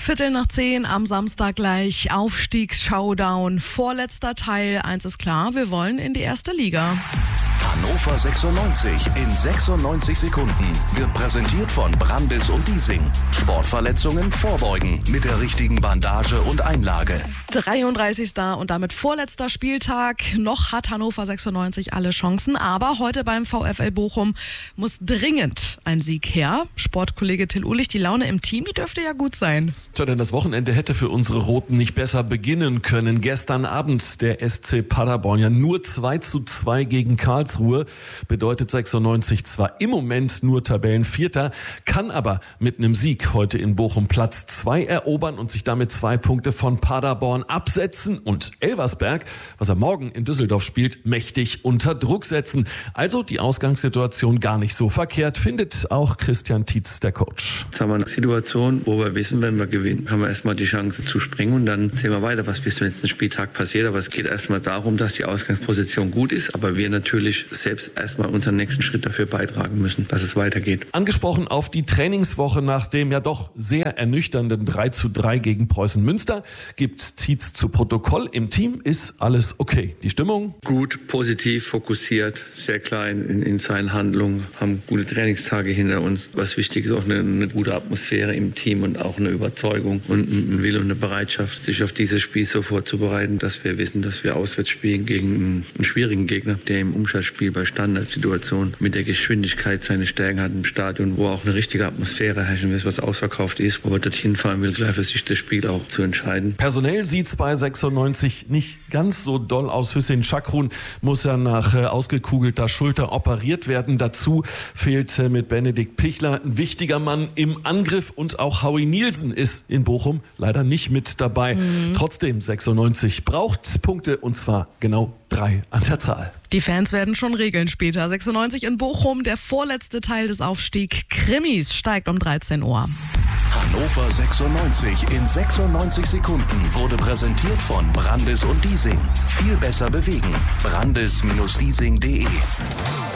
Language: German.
9:15 am Samstag gleich. Aufstiegs-Showdown. Vorletzter Teil. Eins ist klar, wir wollen in die erste Liga. Hannover 96 in 96 Sekunden wird präsentiert von Brandis und Diesing. Sportverletzungen vorbeugen mit der richtigen Bandage und Einlage. 33. und damit vorletzter Spieltag. Noch hat Hannover 96 alle Chancen, aber heute beim VfL Bochum muss dringend ein Sieg her. Sportkollege Till Uhlich, die Laune im Team, die dürfte ja gut sein. Tja, denn das Wochenende hätte für unsere Roten nicht besser beginnen können. Gestern Abend der SC Paderborn ja nur 2:2 gegen Karlsruhe. Bedeutet 96 zwar im Moment nur Tabellenvierter, kann aber mit einem Sieg heute in Bochum Platz 2 erobern und sich damit 2 Punkte von Paderborn absetzen und Elversberg, was er morgen in Düsseldorf spielt, mächtig unter Druck setzen. Also die Ausgangssituation gar nicht so verkehrt, findet auch Christian Tietz, der Coach. Jetzt haben wir eine Situation, wo wir wissen, wenn wir gewinnen, haben wir erstmal die Chance zu springen und dann sehen wir weiter, was bis zum letzten Spieltag passiert. Aber es geht erstmal darum, dass die Ausgangsposition gut ist, aber wir natürlich selbst erstmal unseren nächsten Schritt dafür beitragen müssen, dass es weitergeht. Angesprochen auf die Trainingswoche nach dem ja doch sehr ernüchternden 3:3 gegen Preußen Münster gibt Tietz zu Protokoll. Im Team ist alles okay. Die Stimmung? Gut, positiv, fokussiert, sehr klein in seinen Handlungen, haben gute Trainingstage hinter uns. Was wichtig ist, auch eine gute Atmosphäre im Team und auch eine Überzeugung und ein Wille und eine Bereitschaft, sich auf dieses Spiel so vorzubereiten, dass wir wissen, dass wir auswärts spielen gegen einen schwierigen Gegner, der im Umschaltspiel bei Standardsituation mit der Geschwindigkeit seine Stärken hat im Stadion, wo auch eine richtige Atmosphäre herrschen wird, was ausverkauft ist, wo wir dorthin fahren will, gleich für sich das Spiel auch zu entscheiden. Personell sieht es bei 96 nicht ganz so doll aus. Hüseyin Çakırhan muss ja nach ausgekugelter Schulter operiert werden. Dazu fehlt mit Benedikt Pichler ein wichtiger Mann im Angriff und auch Howie Nielsen ist in Bochum leider nicht mit dabei. Trotzdem 96 braucht Punkte und zwar genau 3 an der Zahl. Die Fans werden schon regeln später. 96 in Bochum, der vorletzte Teil des Aufstiegs. Krimis steigt um 13 Uhr. Hannover 96 in 96 Sekunden wurde präsentiert von Brandis und Diesing. Viel besser bewegen. Brandis-Diesing.de